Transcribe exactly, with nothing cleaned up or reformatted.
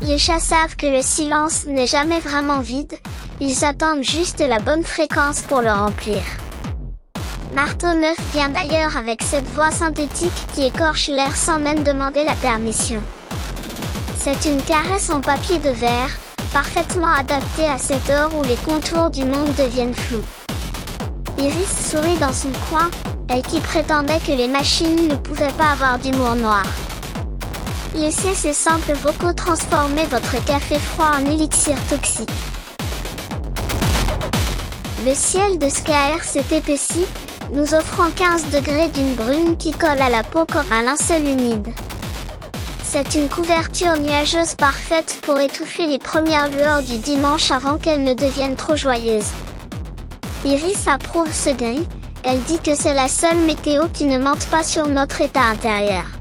Les chats savent que le silence n'est jamais vraiment vide, ils attendent juste la bonne fréquence pour le remplir. Marteau neuf vient d'ailleurs avec cette voix synthétique qui écorche l'air sans même demander la permission. C'est une caresse en papier de verre, parfaitement adaptée à cette heure où les contours du monde deviennent flous. Iris sourit dans son coin, elle qui prétendait que les machines ne pouvaient pas avoir d'humour noir. Laissez ces simples vocaux transformer votre café froid en élixir toxique. Le ciel de Skaer s'est épaissi, nous offrant quinze degrés d'une brume qui colle à la peau comme un linceul humide. C'est une couverture nuageuse parfaite pour étouffer les premières lueurs du dimanche avant qu'elles ne deviennent trop joyeuses. Iris approuve ce gris, elle dit que c'est la seule météo qui ne mente pas sur notre état intérieur.